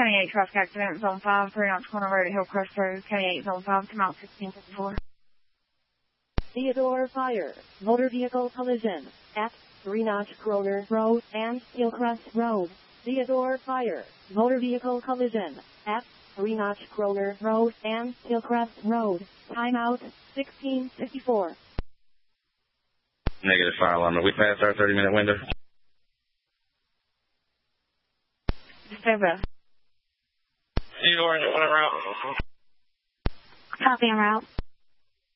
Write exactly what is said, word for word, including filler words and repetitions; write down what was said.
County eight traffic accident, zone five, three Notch Corner Road at Hillcrest Road, County eight, zone five, come out sixteen fifty-four. Theodore Fire, motor vehicle collision, at three Notch Corner Road and Hillcrest Road. Theodore Fire, motor vehicle collision, at three Notch Corner Road and Hillcrest Road. Timeout sixteen fifty-four. Negative fire alarm. Are we past our thirty minute window? Stay with. Theodore, what route? Copy en route.